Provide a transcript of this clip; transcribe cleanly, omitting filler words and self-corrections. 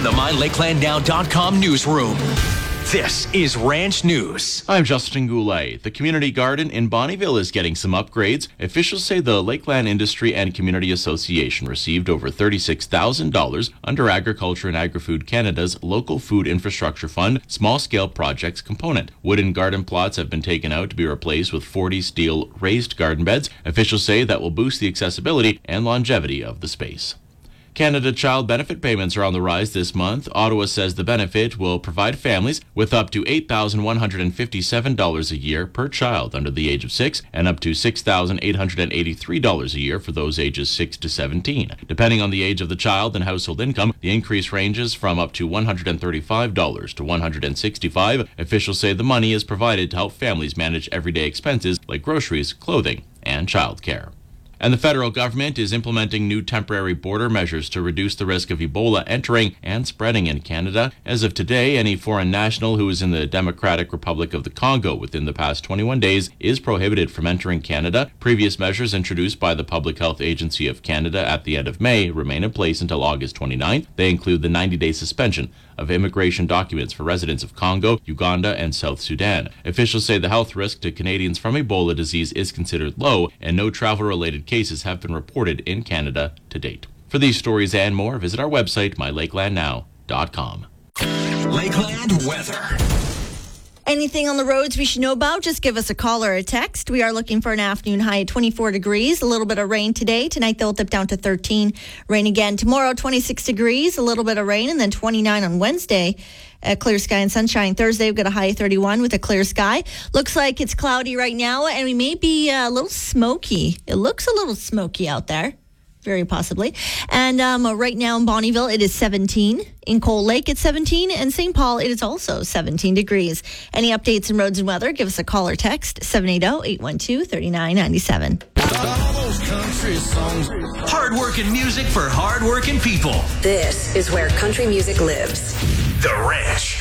From the MyLakelandNow.com newsroom, this is Ranch News. I'm Justin Goulet. The community garden in Bonnyville is getting some upgrades. Officials say the Lakeland Industry and Community Association received over $36,000 under Agriculture and Agri-Food Canada's Local Food Infrastructure Fund small-scale projects component. Wooden garden plots have been taken out to be replaced with 40 steel raised garden beds. Officials say that will boost the accessibility and longevity of the space. Canada Child Benefit payments are on the rise this month. Ottawa says the benefit will provide families with up to $8,157 a year per child under the age of 6 and up to $6,883 a year for those ages 6 to 17. Depending on the age of the child and household income, the increase ranges from up to $135 to $165. Officials say the money is provided to help families manage everyday expenses like groceries, clothing, and childcare. And the federal government is implementing new temporary border measures to reduce the risk of Ebola entering and spreading in Canada. As of today, any foreign national who is in the Democratic Republic of the Congo within the past 21 days is prohibited from entering Canada. Previous measures introduced by the Public Health Agency of Canada at the end of May remain in place until August 29th. They include the 90-day suspension of immigration documents for residents of Congo, Uganda, and South Sudan. Officials say the health risk to Canadians from Ebola disease is considered low, and no travel-related cases have been reported in Canada to date. For these stories and more, visit our website, mylakelandnow.com. Lakeland weather. Anything on the roads we should know about, just give us a call or a text. We are looking for an afternoon high of 24 degrees. A little bit of rain today. Tonight, they'll dip down to 13. Rain again tomorrow, 26 degrees, a little bit of rain, and then 29 on Wednesday. Clear sky and sunshine. Thursday, we've got a high of 31 with a clear sky. Looks like it's cloudy right now, and we may be a little smoky. It looks a little smoky out there. Very possibly. And right now in Bonnyville, it is 17. In Cold Lake, it's 17. And St. Paul, it is also 17 degrees. Any updates in roads and weather, give us a call or text, 780-812-3997. Hard-working music for hard-working people. This is where country music lives. The Ranch.